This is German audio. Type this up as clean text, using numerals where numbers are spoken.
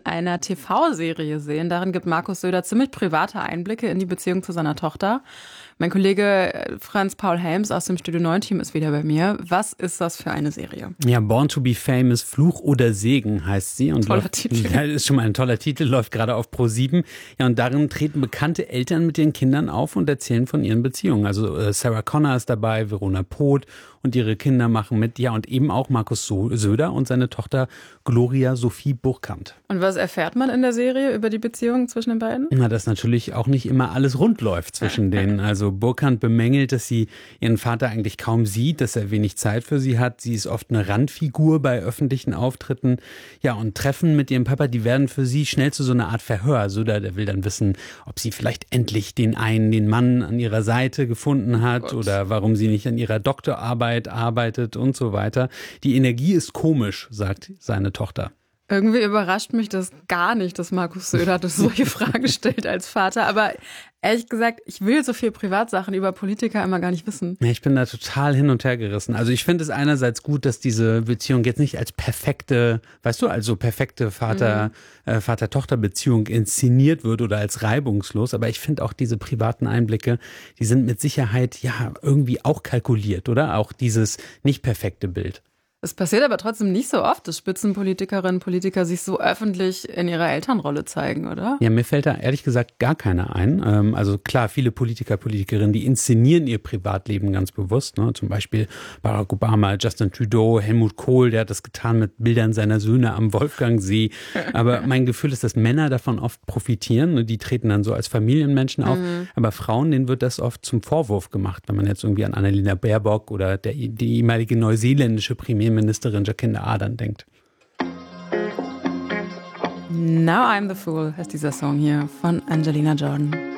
in einer TV-Serie sehen. Darin gibt Markus Söder ziemlich private Einblicke in die Beziehung zu seiner Tochter. Mein Kollege Franz Paul Helms aus dem Studio 9-Team ist wieder bei mir. Was ist das für eine Serie? Ja, Born to be Famous, Fluch oder Segen heißt sie. Und toller Titel. Ja, ist schon mal ein toller Titel, läuft gerade auf Pro7. Ja, und darin treten bekannte Eltern mit ihren Kindern auf und erzählen von ihren Beziehungen. Also Sarah Connor ist dabei, Verona Poth und ihre Kinder machen mit. Ja, und eben auch Markus Söder und seine Tochter Gloria Sophie Burkhardt. Und was erfährt man in der Serie über die Beziehung zwischen den beiden? Na, dass natürlich auch nicht immer alles rund läuft zwischen denen. Also Burkhardt bemängelt, dass sie ihren Vater eigentlich kaum sieht, dass er wenig Zeit für sie hat. Sie ist oft eine Randfigur bei öffentlichen Auftritten. Ja, und Treffen mit ihrem Papa, die werden für sie schnell zu so einer Art Verhör. Söder, der will dann wissen, ob sie vielleicht endlich den Mann an ihrer Seite gefunden hat oder warum sie nicht an ihrer Doktorarbeit arbeitet und so weiter. Die Energie ist komisch, sagt seine Tochter. Irgendwie überrascht mich das gar nicht, dass Markus Söder solche Fragen stellt als Vater. Aber ehrlich gesagt, ich will so viel Privatsachen über Politiker immer gar nicht wissen. Ja, ich bin da total hin und her gerissen. Also ich finde es einerseits gut, dass diese Beziehung jetzt nicht als perfekte, perfekte Vater-Tochter-Beziehung inszeniert wird oder als reibungslos. Aber ich finde auch diese privaten Einblicke, die sind mit Sicherheit ja irgendwie auch kalkuliert, oder? Auch dieses nicht perfekte Bild. Es passiert aber trotzdem nicht so oft, dass Spitzenpolitikerinnen und Politiker sich so öffentlich in ihrer Elternrolle zeigen, oder? Ja, mir fällt da ehrlich gesagt gar keiner ein. Also klar, viele Politiker, Politikerinnen, die inszenieren ihr Privatleben ganz bewusst. Ne? Zum Beispiel Barack Obama, Justin Trudeau, Helmut Kohl, der hat das getan mit Bildern seiner Söhne am Wolfgangsee. Aber mein Gefühl ist, dass Männer davon oft profitieren. Ne? Die treten dann so als Familienmenschen auf. Aber Frauen, denen wird das oft zum Vorwurf gemacht, wenn man jetzt irgendwie an Annalena Baerbock oder die ehemalige neuseeländische Premierministerin Jacinda Ardern denkt. Now I'm the Fool heißt dieser Song hier von Angelina Jordan.